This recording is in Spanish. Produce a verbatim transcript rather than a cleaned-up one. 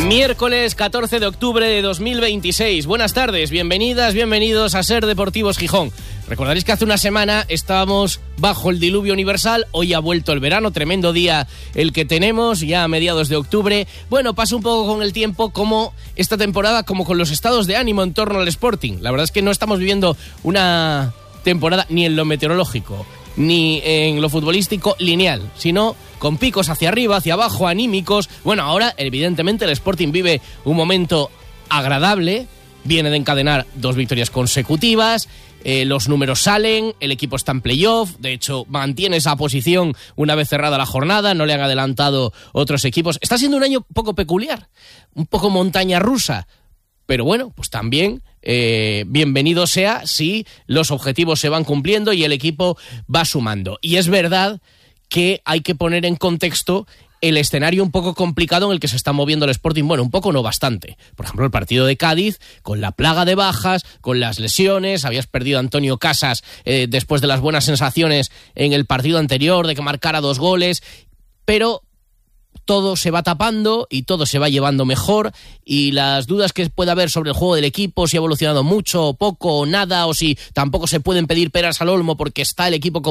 Miércoles catorce de octubre de dos mil veintiséis. Buenas tardes, bienvenidas, bienvenidos a Ser Deportivos Gijón. Recordaréis que hace una semana estábamos bajo el diluvio universal. Hoy ha vuelto el verano, tremendo día el que tenemos, ya a mediados de octubre. Bueno, pasa un poco con el tiempo como esta temporada, como con los estados de ánimo en torno al Sporting. La verdad es que no estamos viviendo una temporada ni en lo meteorológico ni en lo futbolístico lineal, sino con picos hacia arriba, hacia abajo, anímicos. Bueno, ahora evidentemente el Sporting vive un momento agradable, viene de encadenar dos victorias consecutivas, eh, los números salen, el equipo está en playoff, de hecho mantiene esa posición una vez cerrada la jornada, no le han adelantado otros equipos. Está siendo un año un poco peculiar, un poco montaña rusa, pero bueno, pues también eh, bienvenido sea si los objetivos se van cumpliendo y el equipo va sumando. Y es verdad que hay que poner en contexto el escenario un poco complicado en el que se está moviendo el Sporting. Bueno, un poco no bastante. Por ejemplo, el partido de Cádiz, con la plaga de bajas, con las lesiones, habías perdido a Antonio Casas eh, después de las buenas sensaciones en el partido anterior, de que marcara dos goles, pero todo se va tapando y todo se va llevando mejor, y las dudas que pueda haber sobre el juego del equipo, si ha evolucionado mucho o poco o nada, o si tampoco se pueden pedir peras al olmo porque está el equipo